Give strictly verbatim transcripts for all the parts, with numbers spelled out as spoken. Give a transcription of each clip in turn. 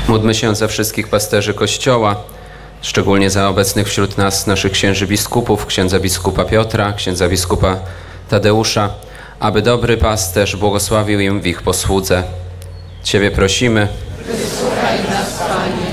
Módlmy się za wszystkich pasterzy Kościoła, szczególnie za obecnych wśród nas naszych księży biskupów, księdza biskupa Piotra, księdza biskupa Tadeusza, aby dobry pasterz błogosławił im w ich posłudze. Ciebie prosimy. Wysłuchaj nas, Panie.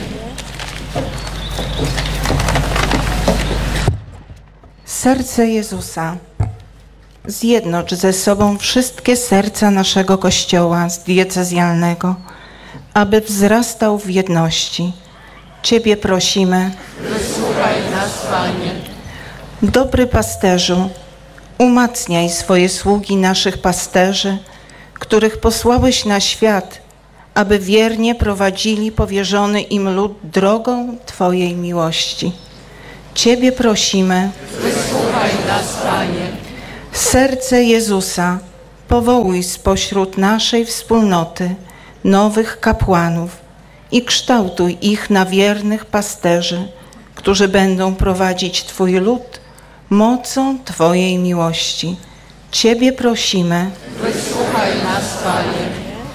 Serce Jezusa. Zjednocz ze sobą wszystkie serca naszego Kościoła diecezjalnego, aby wzrastał w jedności. Ciebie prosimy. Wysłuchaj nas, Panie. Dobry pasterzu, umacniaj swoje sługi naszych pasterzy, których posłałeś na świat, aby wiernie prowadzili powierzony im lud drogą Twojej miłości. Ciebie prosimy. Wysłuchaj nas, Panie. Serce Jezusa, powołuj spośród naszej wspólnoty nowych kapłanów i kształtuj ich na wiernych pasterzy, którzy będą prowadzić Twój lud mocą Twojej miłości. Ciebie prosimy. Wysłuchaj nas, Panie.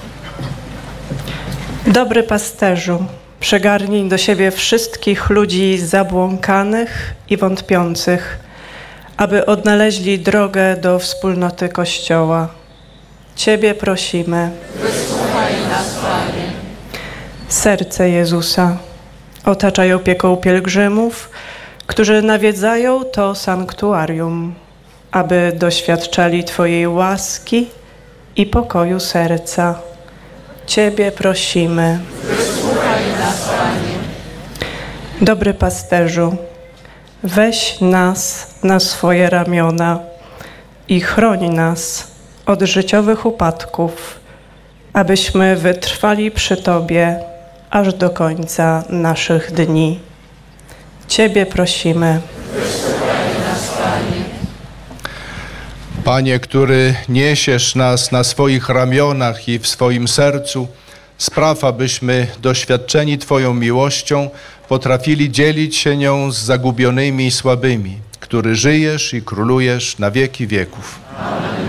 Dobry pasterzu, przygarnij do siebie wszystkich ludzi zabłąkanych i wątpiących, aby odnaleźli drogę do wspólnoty Kościoła. Ciebie prosimy. Wysłuchaj nas, Panie. Serce Jezusa, otaczaj opieką pielgrzymów, którzy nawiedzają to sanktuarium, aby doświadczali Twojej łaski i pokoju serca. Ciebie prosimy. Wysłuchaj nas, Panie. Dobry pasterzu, weź nas na swoje ramiona i chroń nas od życiowych upadków, abyśmy wytrwali przy Tobie aż do końca naszych dni. Ciebie prosimy. Wysłuchaj nas, Panie. Panie, który niesiesz nas na swoich ramionach i w swoim sercu, spraw, abyśmy doświadczeni Twoją miłością potrafili dzielić się nią z zagubionymi i słabymi, który żyjesz i królujesz na wieki wieków. Amen.